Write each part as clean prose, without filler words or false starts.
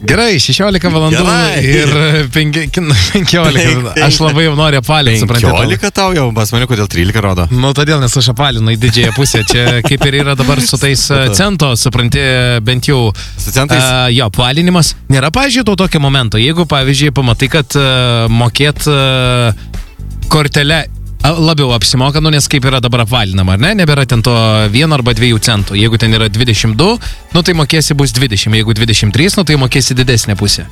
Gerai, 16 valandų ir 15. Aš labai jau noriu apalinti, suprantate. 15 tau jau, pas mane kodėl 13 rodo? Nu, todėl, nes aš apalinu į didžiąją pusę. Čia kaip ir yra dabar su tais cento, supranti, bent jau. Su centais? Jo, apalinimas. Nėra, pavyzdžiui, to tokio momento. Jeigu, pavyzdžiui, pamatai, kad mokėt kortelę labiau apsimoka, nu, nes kaip yra dabar apvalinama, ar ne? Nebėra ten to 1 arba 2 centų. Jeigu ten yra 22, nu, tai mokėsi bus 20. Jeigu 23, nu, tai mokėsi didesnė pusė.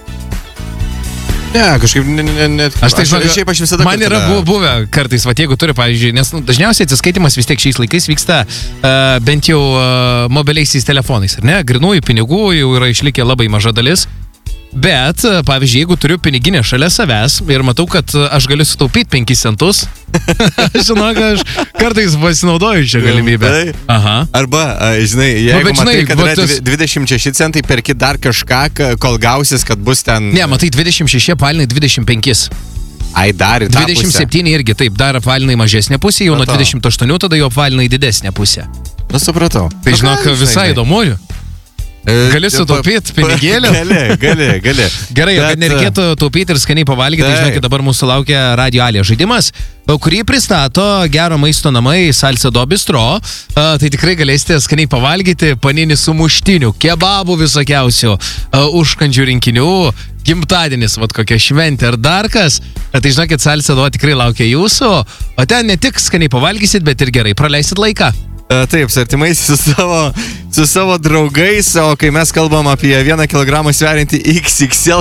Ne, kažkaip šiaip aš visada... Man yra buvę kartais, va, jeigu turi, pavyzdžiui, nes dažniausiai atsiskaitimas vis tiek šiais laikais vyksta bent jau mobiliaisiais telefonais, ar ne? Grinųjų pinigų jau yra išlikę labai maža dalis. Bet, pavyzdžiui, jeigu turiu piniginę šalia savęs ir matau, kad aš galiu sutaupyti 5 centus, žinok, aš kartais pasinaudoju šią galimybę. Aha. Arba, žinai, jeigu matai, kad yra 26 centai, perki dar kažką, kol gausis, kad bus ten... Ne, matai, 26 apvalinai 25. Ai, dar į tą 27 pusę. irgi, taip, dar apvalinai mažesnė pusė, jau nuo 28 tada jau apvalinai didesnė pusė. Nu, supratau. Tai žinok, visai įdomu. Gali sutaupyti pinigėlį? Gali. Gerai, kad nereikėtų taupyti ir skaniai pavalgyti, tai žinokit, dabar mūsų laukia Radio Alė žaidimas, kurį pristato gero maisto namai Salsa Do Bistro. Tai tikrai galėsite skaniai pavalgyti paninį sumuštinių, kebabų visokiausių, užkandžių rinkinių, gimtadienis, vat kokia šventė ar dar kas. Tai žinokit, Salsa Do tikrai laukia jūsų, o ten ne tik skaniai pavalgysit, bet ir gerai praleisit laiką. Taip, su artimais, su savo draugais, o kai mes kalbam apie 1 kilogramą sveriantį XXL